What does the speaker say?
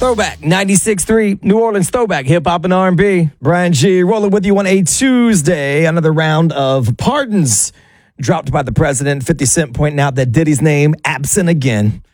Throwback 96.3 New Orleans Throwback Hip Hop and R&B. Brian G rolling with you on a Tuesday. Another round of pardons dropped by the president. 50 Cent pointing out that Diddy's name absent again.